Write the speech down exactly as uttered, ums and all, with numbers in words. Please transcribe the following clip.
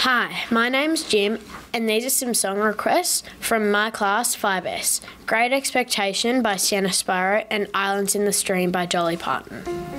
Hi, my name's Jim, and these are some song requests from my class five S. Great Expectation by Sienna Sparrow and Islands in the Stream by Dolly Parton.